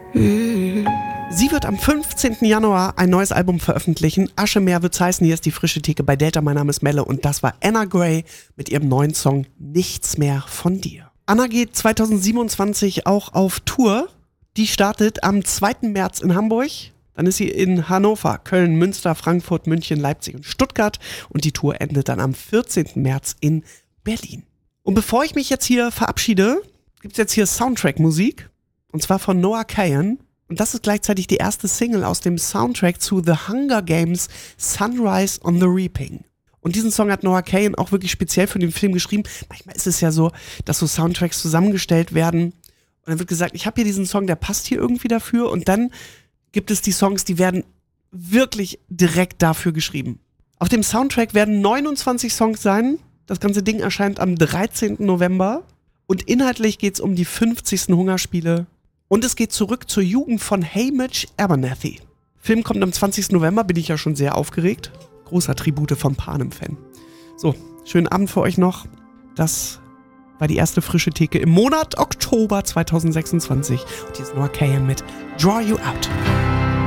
Sie wird am 15. Januar ein neues Album veröffentlichen. Aschemeer wird's heißen. Hier ist die frische Theke bei Delta. Mein Name ist Melle und das war Anna Gray mit ihrem neuen Song Nichts mehr von dir. Anna geht 2027 auch auf Tour. Die startet am 2. März in Hamburg. Dann ist sie in Hannover, Köln, Münster, Frankfurt, München, Leipzig und Stuttgart. Und die Tour endet dann am 14. März in Berlin. Und bevor ich mich jetzt hier verabschiede, gibt's jetzt hier Soundtrack-Musik. Und zwar von Noah Kahan. Und das ist gleichzeitig die erste Single aus dem Soundtrack zu The Hunger Games Sunrise on the Reaping. Und diesen Song hat Noah Kahan auch wirklich speziell für den Film geschrieben. Manchmal ist es ja so, dass so Soundtracks zusammengestellt werden. Und dann wird gesagt, ich habe hier diesen Song, der passt hier irgendwie dafür. Und dann gibt es die Songs, die werden wirklich direkt dafür geschrieben. Auf dem Soundtrack werden 29 Songs sein. Das ganze Ding erscheint am 13. November. Und inhaltlich geht es um die 50. Hungerspiele. Und es geht zurück zur Jugend von Hamish Abernathy. Film kommt am 20. November, bin ich ja schon sehr aufgeregt. Großer Tribute von Panem-Fan. So, schönen Abend für euch noch. Das war die erste frische Theke im Monat Oktober 2026. Und hier ist Noah Kahan mit Draw You Out.